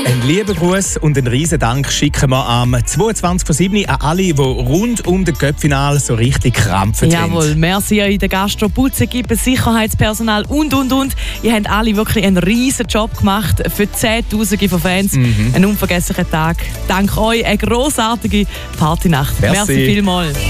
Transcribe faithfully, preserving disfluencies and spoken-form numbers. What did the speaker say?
Einen lieben Gruß und einen riesen Dank schicken wir am zweiundzwanzigsten von siebten an alle, die rund um den Cup-Final so richtig krampfen. Jawohl, merci in der Gastro, Putzegippe, Sicherheitspersonal und, und, und. Ihr habt alle wirklich einen riesen Job gemacht für Zehntausende von Fans. Mhm. Ein unvergesslicher Tag. Dank euch eine grossartige Partynacht. Merci, merci vielmals.